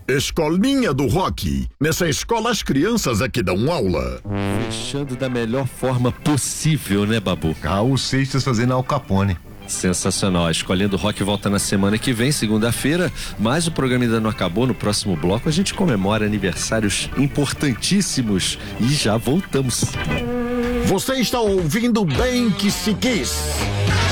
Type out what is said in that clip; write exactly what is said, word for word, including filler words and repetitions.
Escolinha do Rock. Nessa escola as crianças é que dão aula. Fechando da melhor forma possível, né, Babu? Raul Seixas fazendo Al Capone. Sensacional. A Escolinha do Rock volta na semana que vem, segunda-feira, mas o programa ainda não acabou. No próximo bloco a gente comemora aniversários importantíssimos e já voltamos. Você está ouvindo Bem Que Se Quis.